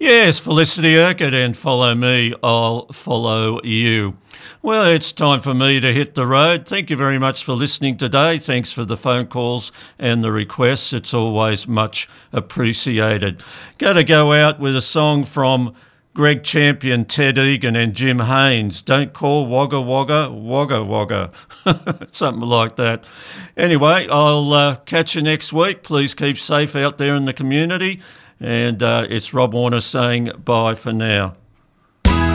Yes, Felicity Urquhart, and follow me, I'll follow you. Well, it's time for me to hit the road. Thank you very much for listening today. Thanks for the phone calls and the requests. It's always much appreciated. Got to go out with a song from Greg Champion, Ted Egan and Jim Haynes. Don't call Wagga Wagga, Wagga Wagga. Something like that. Anyway, I'll catch you next week. Please keep safe out there in the community. And it's Rob Warner saying bye for now.